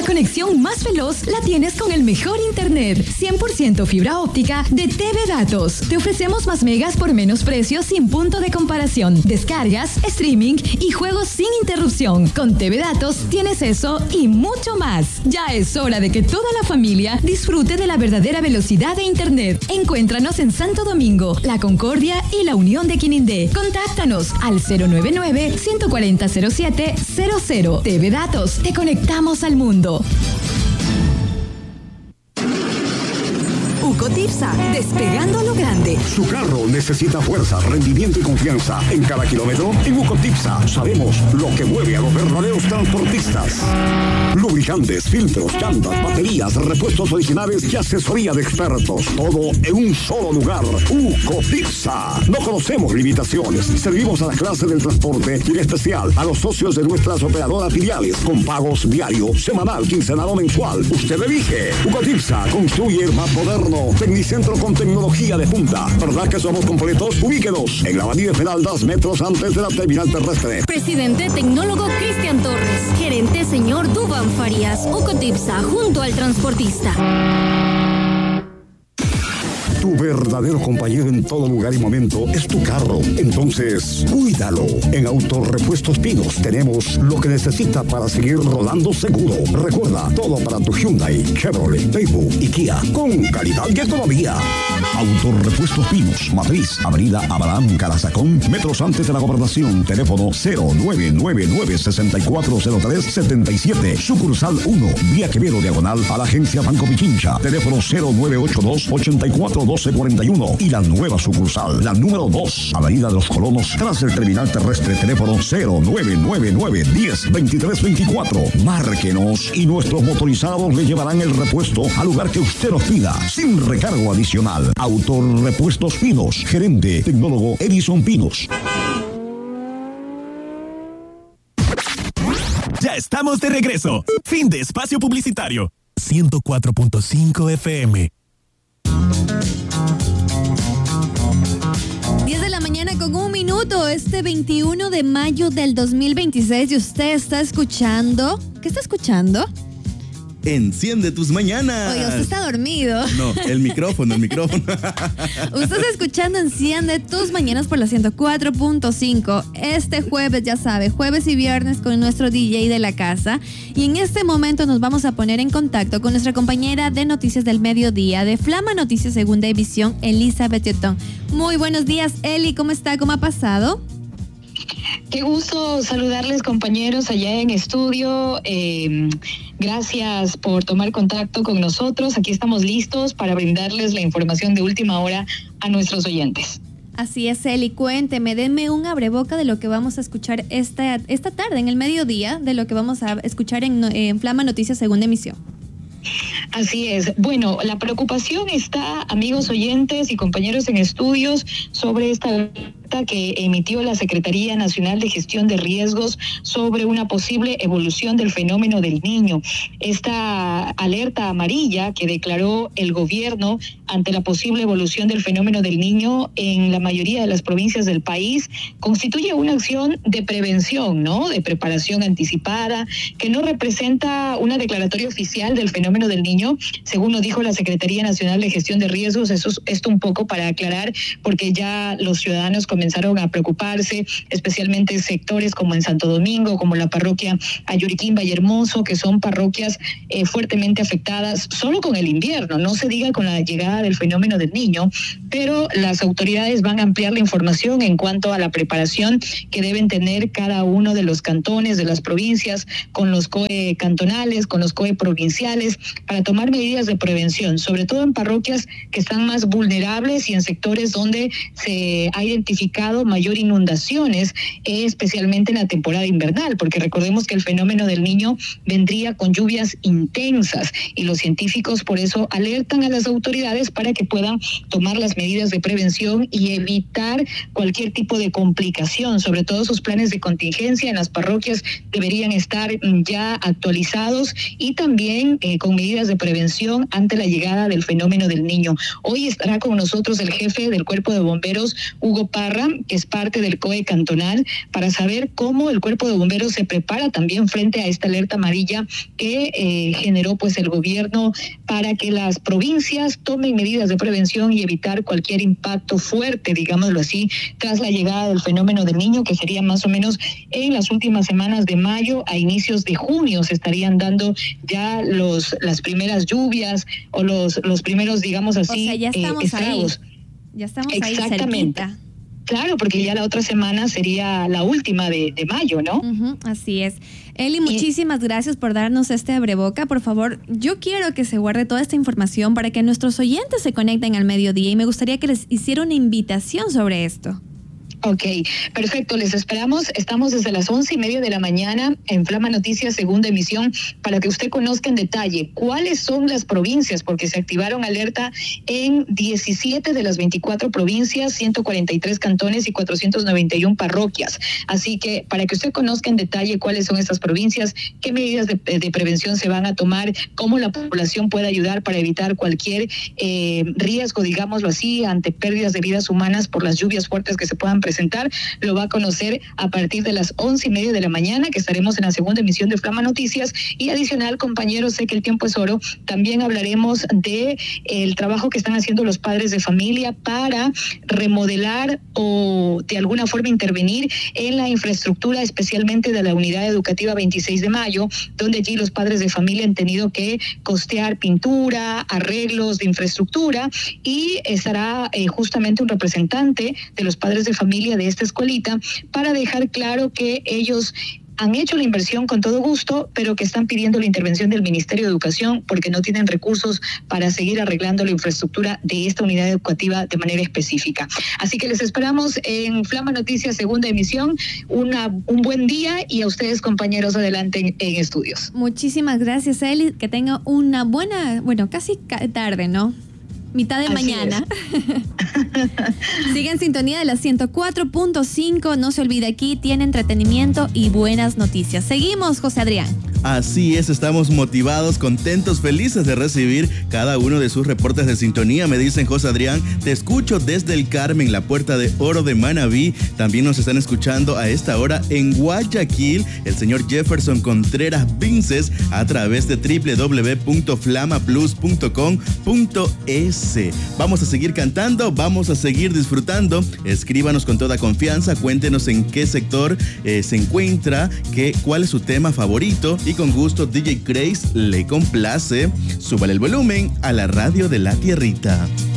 conexión más veloz la tienes con el mejor internet, 100% fibra óptica de TV Datos. Te ofrecemos más megas por menos precio sin punto de comparación, descargas, streaming y juegos sin interrupción. Con TV Datos tienes eso y mucho más. Ya es hora de que toda la familia disfrute de la verdadera velocidad de internet. Encuéntranos en Santo Domingo, La Concordia y La Unión de Quinindé. Contáctanos al 099-140-0700. TV Datos, te conectamos al mundo. Ucotipsa, despegando a lo grande. Su carro necesita fuerza, rendimiento y confianza. En cada kilómetro, en Ucotipsa sabemos lo que mueve a los verdaderos transportistas. Lubricantes, filtros, llantas, baterías, repuestos originales y asesoría de expertos. Todo en un solo lugar. Ucotipsa. No conocemos limitaciones. Servimos a la clase del transporte y en especial a los socios de nuestras operadoras filiales con pagos diario, semanal, quincenal o mensual. Usted elige. Ucotipsa construye el más moderno Tecnicentro con tecnología de punta. ¿Verdad que somos completos? Ubíquenos en la Avenida Esmeraldas, metros antes de la terminal terrestre. Presidente Tecnólogo Cristian Torres. Gerente señor Duván Farías. Ucotipsa, junto al transportista. Tu verdadero compañero en todo lugar y momento es tu carro. Entonces, cuídalo. En Autorepuestos Pinos tenemos lo que necesita para seguir rodando seguro. Recuerda, todo para tu Hyundai, Chevrolet, Daewoo y Kia, con calidad y economía. Autorepuestos Pinos, Matriz, Avenida Abraham Calazacón, metros antes de la Gobernación. Teléfono 0999-640377. Sucursal 1, Vía Quevedo, diagonal a la agencia Banco Pichincha. Teléfono 0982-841241. Y la nueva sucursal, la número 2, Avenida de los Colonos, tras el terminal terrestre. Teléfono 0999-102324. Márquenos y nuestros motorizados le llevarán el repuesto al lugar que usted nos pida, sin recargo adicional. Autorepuestos Pinos, gerente tecnólogo Edison Pinos. Ya estamos de regreso. Fin de espacio publicitario. 104.5 FM. 10 de la mañana con 1 minuto, este 21 de mayo del 2026, y usted está escuchando. ¿Qué está escuchando? Enciende tus mañanas. Oye, usted está dormido. No, el micrófono. Usted está escuchando Enciende tus mañanas por la 104.5. Este jueves, ya sabe, jueves y viernes con nuestro DJ de la casa. Y en este momento nos vamos a poner en contacto con nuestra compañera de Noticias del Mediodía de Flama Noticias Segunda Edición, Elizabeth Yotón. Muy buenos días, Eli. ¿Cómo está? ¿Cómo ha pasado? Qué gusto saludarles, compañeros, allá en estudio. Gracias por tomar contacto con nosotros. Aquí estamos listos para brindarles la información de última hora a nuestros oyentes. Así es, Eli. Cuénteme, denme un abreboca de lo que vamos a escuchar esta tarde, en el mediodía, de lo que vamos a escuchar en Flama Noticias Segunda Emisión. Así es. Bueno, la preocupación está, amigos oyentes y compañeros en estudios, sobre esta alerta que emitió la Secretaría Nacional de Gestión de Riesgos sobre una posible evolución del fenómeno del Niño. Esta alerta amarilla que declaró el gobierno ante la posible evolución del fenómeno del Niño en la mayoría de las provincias del país constituye una acción de prevención, ¿no? De preparación anticipada, que no representa una declaratoria oficial del fenómeno del Niño, según lo dijo la Secretaría Nacional de Gestión de Riesgos. Esto un poco para aclarar, porque ya los ciudadanos comenzaron a preocuparse, especialmente sectores como en Santo Domingo, como la parroquia Ayuriquín, Vallehermoso, que son parroquias fuertemente afectadas solo con el invierno, no se diga con la llegada del fenómeno del Niño, pero las autoridades van a ampliar la información en cuanto a la preparación que deben tener cada uno de los cantones, de las provincias, con los COE cantonales, con los COE provinciales, para tomar medidas de prevención, sobre todo en parroquias que están más vulnerables y en sectores donde se ha identificado mayor inundaciones, especialmente en la temporada invernal, porque recordemos que el fenómeno del Niño vendría con lluvias intensas y los científicos por eso alertan a las autoridades para que puedan tomar las medidas de prevención y evitar cualquier tipo de complicación. Sobre todo sus planes de contingencia en las parroquias deberían estar ya actualizados y también con medidas de prevención ante la llegada del fenómeno del Niño. Hoy estará con nosotros el jefe del Cuerpo de Bomberos, Hugo Parra, que es parte del COE cantonal, para saber cómo el Cuerpo de Bomberos se prepara también frente a esta alerta amarilla que generó pues el gobierno para que las provincias tomen medidas de prevención y evitar cualquier impacto fuerte, digámoslo así, tras la llegada del fenómeno del Niño, que sería más o menos en las últimas semanas de mayo a inicios de junio se estarían dando ya las primeras lluvias o los primeros, digamos así, o sea, ya estamos estragos. Ahí. Ya estamos Exactamente. Ahí cerquita. Claro, porque ya la otra semana sería la última de mayo, ¿no? Así es. Eli, muchísimas gracias por darnos este abreboca. Por favor, yo quiero que se guarde toda esta información para que nuestros oyentes se conecten al mediodía y me gustaría que les hiciera una invitación sobre esto. Ok, perfecto, les esperamos. Estamos desde las 11:30 de la mañana en Flama Noticias, segunda emisión, para que usted conozca en detalle cuáles son las provincias, porque se activaron alerta en 17 de las 24 provincias, 143 cantones y 491 parroquias. Así que para que usted conozca en detalle cuáles son estas provincias, qué medidas de prevención se van a tomar, cómo la población puede ayudar para evitar cualquier riesgo, digámoslo así, ante pérdidas de vidas humanas por las lluvias fuertes que se puedan presentar, lo va a conocer a partir de las 11:30 de la mañana, que estaremos en la segunda emisión de Flama Noticias. Y adicional, compañeros, sé que el tiempo es oro, también hablaremos de el trabajo que están haciendo los padres de familia para remodelar o de alguna forma intervenir en la infraestructura, especialmente de la unidad educativa 26 de mayo, donde allí los padres de familia han tenido que costear pintura, arreglos de infraestructura, y estará justamente un representante de los padres de familia de esta escuelita para dejar claro que ellos han hecho la inversión con todo gusto, pero que están pidiendo la intervención del Ministerio de Educación porque no tienen recursos para seguir arreglando la infraestructura de esta unidad educativa de manera específica. Así que les esperamos en Flama Noticias, segunda emisión. Un buen día, y a ustedes, compañeros, adelante en estudios. Muchísimas gracias, Eli. Que tenga una buena, casi tarde, ¿no? Mitad de mañana. Sigue en sintonía de la 104.5. No se olvide, aquí tiene entretenimiento y buenas noticias. Seguimos, José Adrián. Así es, estamos motivados, contentos, felices de recibir cada uno de sus reportes de sintonía. Me dicen, José Adrián, te escucho desde el Carmen, la Puerta de Oro de Manabí. También nos están escuchando a esta hora en Guayaquil, el señor Jefferson Contreras Vinces, a través de www.flamaplus.com.es. Vamos a seguir cantando, vamos a seguir disfrutando. Escríbanos con toda confianza, cuéntenos en qué sector se encuentra, cuál es su tema favorito, y con gusto DJ Grace le complace. Súbale el volumen a la radio de la tierrita.